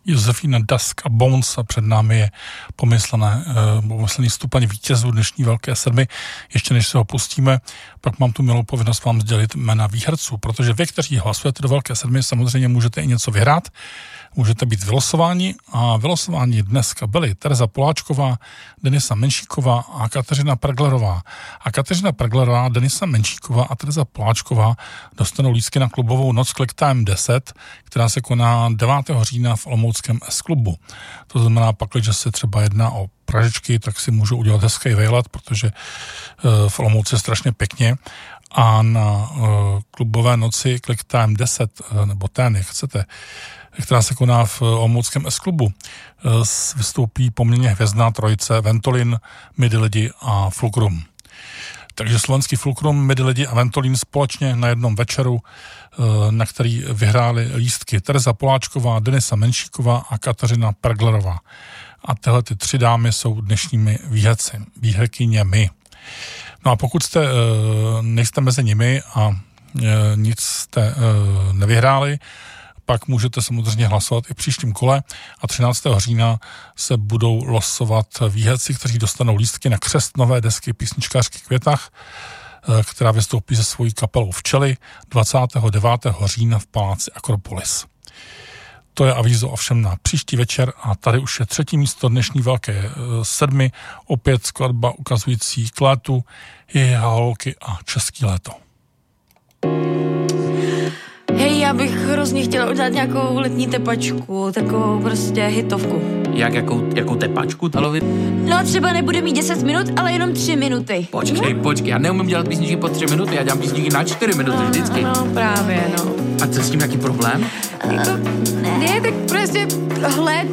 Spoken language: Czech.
Josefína Dusk a Bones a před námi je pomyslný stupeň vítězů dnešní Velké sedmi. Ještě než se ho pustíme, pak mám tu milou povinnost vám sdělit jména výherců, protože vy, kteří hlasujete do Velké sedmi, samozřejmě můžete i něco vyhrát. Můžete být vylosováni a vylosování dneska byly Tereza Poláčková, Denisa Menšíková a Kateřina Perglerová. A Kateřina Perglerová, Denisa Menšíková a Tereza Poláčková dostanou lístky na klubovou noc Click Time 10, která se koná 9. října v olomouckém S-klubu. To znamená pak, že se třeba jedná o Pražičky, tak si můžu udělat hezký vejlet, protože v Olomouci je strašně pěkně. A na klubové noci Click Time 10, nebo ten, jak chcete, která se koná v olomouckém S-klubu, vystoupí poměrně hvězdná trojice Ventolin, Midi Lidi a Fulcrum. Takže slovenský Fulcrum, Midi Lidi a Ventolin společně na jednom večeru, na který vyhráli lístky Tereza Poláčková, Denisa Menšíková a Kateřina Perglerová. A tyhle ty tři dámy jsou dnešními výherkyněmi. No a pokud nejste mezi nimi a nic jste nevyhráli, pak můžete samozřejmě hlasovat i v příštím kole a 13. října se budou losovat výherci, kteří dostanou lístky na křest nové desky písničkářky Květach, která vystoupí se svojí kapelou Včely 29. října v paláci Akropolis. To je avízo ovšem na příští večer a tady už je třetí místo dnešní Velké sedmi, opět skladba ukazující k létu, Její holky a Český léto. Hej, já bych hrozně chtěla udělat nějakou letní tepačku, takovou prostě hitovku. Jakou tepačku, Talovi? No třeba nebude mít 10 minut, ale jenom 3 minuty. Počkej, já neumím dělat písničky po 3 minuty, já dělám písničky na 4 minuty vždycky. No, právě, no. A co s tím, jaký problém? Ne, tak prostě hled